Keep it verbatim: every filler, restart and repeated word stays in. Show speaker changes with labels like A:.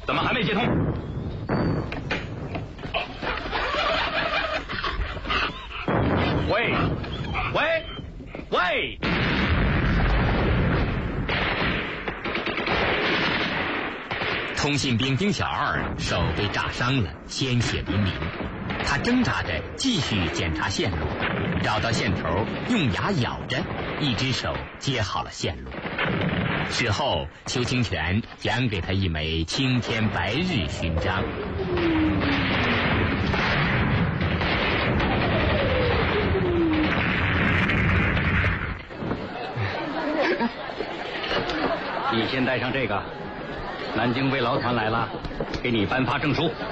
A: 怎么还没接通？喂，喂，喂！
B: 通信兵丁小二手被炸伤了，鲜血淋淋。他挣扎着继续检查线路，找到线头，用牙咬着，一只手接好了线路。事后，邱清泉奖给他一枚青天白日勋章。
A: 你先带上这个，南京慰劳团来了，给你颁发证书。